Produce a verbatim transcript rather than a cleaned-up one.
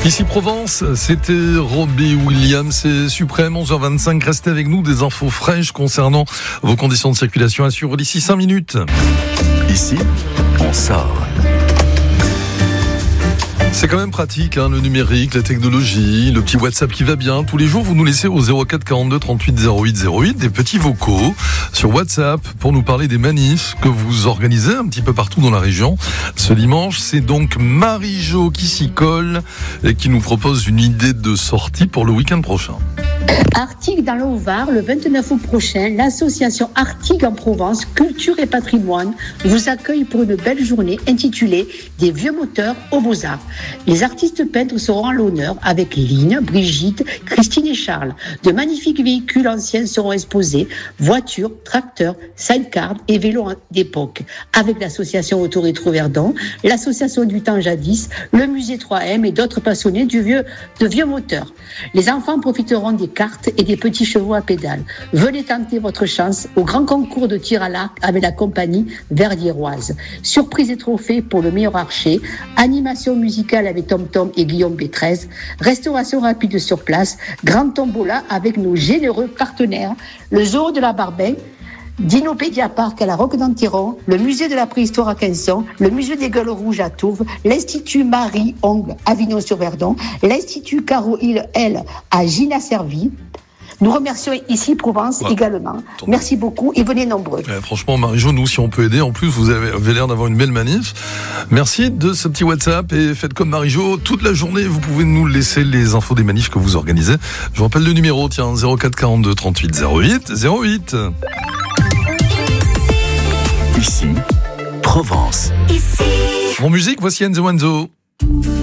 Ici Provence, c'était Robbie Williams, c'est Suprême, onze heures vingt-cinq. Restez avec nous, des infos fraîches concernant vos conditions de circulation à suivre d'ici cinq minutes. Ici, on sort. C'est quand même pratique, hein, le numérique, la technologie, le petit WhatsApp qui va bien. Tous les jours, vous nous laissez au zéro quatre quarante-deux trente-huit zéro huit zéro huit des petits vocaux sur WhatsApp pour nous parler des manifs que vous organisez un petit peu partout dans la région. Ce dimanche, c'est donc Marie-Jo qui s'y colle et qui nous propose une idée de sortie pour le week-end prochain. Artigues dans le Haut-Var, le vingt-neuf août prochain, l'association Artigues en Provence, Culture et Patrimoine vous accueille pour une belle journée intitulée Des vieux moteurs aux Beaux-Arts. Les artistes peintres seront à l'honneur avec Line, Brigitte, Christine et Charles. De magnifiques véhicules anciens seront exposés, voitures, tracteurs, sidecars et vélos d'époque. Avec l'association Autorétro Verdon, l'association du temps jadis, le musée trois M et d'autres passionnés du vieux, de vieux moteurs. Les enfants profiteront des cartes et des petits chevaux à pédales. Venez tenter votre chance au grand concours de tir à l'arc avec la compagnie Verdiéroise. Surprise et trophée pour le meilleur archer, animation musicale avec Tom Tom et Guillaume B treize, restauration rapide sur place, grand tombola avec nos généreux partenaires, le zoo de la Barbin, Dinopédia Park à la Roque d'Antiron, le musée de la préhistoire à Quinson, le musée des Gueules Rouges à Touves, l'Institut Marie-Ongle à Avignon-sur-Verdon, l'Institut Caro-Hill-L à Gina-Servi. Nous remercions ici Provence ouais. également. Attendez. Merci beaucoup et venez nombreux. Ouais, franchement, Marie-Jo, nous, si on peut aider, en plus, vous avez, avez l'air d'avoir une belle manif. Merci de ce petit WhatsApp et faites comme Marie-Jo. Toute la journée, vous pouvez nous laisser les infos des manifs que vous organisez. Je vous rappelle le numéro, tiens, zéro quatre quarante-deux trente-huit zéro huit zéro huit. Ici, Provence. Ici. En musique, voici Enzo Enzo.